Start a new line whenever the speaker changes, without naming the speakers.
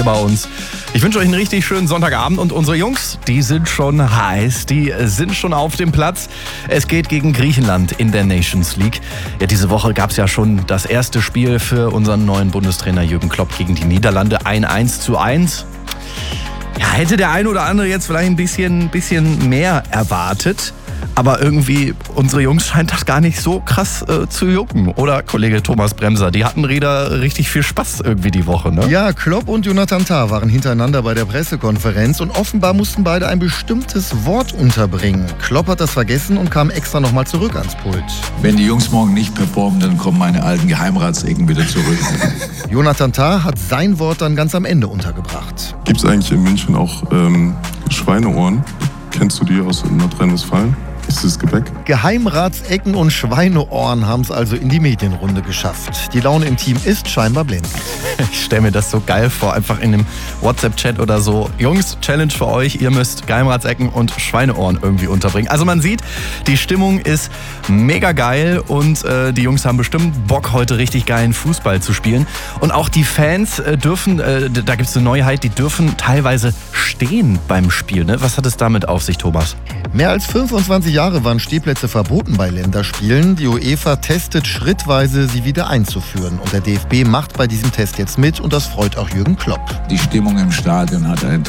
bei uns. Ich wünsche euch einen richtig schönen Sonntagabend und unsere Jungs, die sind schon heiß, die sind schon auf dem Platz. Es geht gegen Griechenland in der Nations League. Ja, diese Woche gab es ja schon das erste Spiel für unseren neuen Bundestrainer Jürgen Klopp gegen die Niederlande, ein 1:1. Ja, hätte der ein oder andere jetzt vielleicht ein bisschen mehr erwartet. Aber irgendwie, unsere Jungs scheint das gar nicht so krass zu jucken, oder, Kollege Thomas Bremser? Die hatten richtig viel Spaß irgendwie die Woche, ne?
Ja, Klopp und Jonathan Tah waren hintereinander bei der Pressekonferenz und offenbar mussten beide ein bestimmtes Wort unterbringen. Klopp hat das vergessen und kam extra nochmal zurück ans Pult.
Wenn die Jungs morgen nicht performen, dann kommen meine alten Geheimratsecken wieder zurück.
Jonathan Tah hat sein Wort dann ganz am Ende untergebracht.
Gibt es eigentlich in München auch Schweineohren? Kennst du die aus Nordrhein-Westfalen? Ist das Gebäck?
Geheimratsecken und Schweineohren haben es also in die Medienrunde geschafft. Die Laune im Team ist scheinbar blendend.
Ich stelle mir das so geil vor, einfach in einem WhatsApp-Chat oder so. Jungs, Challenge für euch, ihr müsst Geheimratsecken und Schweineohren irgendwie unterbringen. Also man sieht, die Stimmung ist mega geil und die Jungs haben bestimmt Bock, heute richtig geilen Fußball zu spielen. Und auch die Fans dürfen, da gibt es eine Neuheit, die dürfen teilweise stehen beim Spiel. Ne? Was hat es damit auf sich, Thomas?
Mehr als 25 Jahre waren Stehplätze verboten bei Länderspielen. Die UEFA testet schrittweise, sie wieder einzuführen. Und der DFB macht bei diesem Test jetzt mit und das freut auch Jürgen Klopp.
Die Stimmung im Stadion hat einen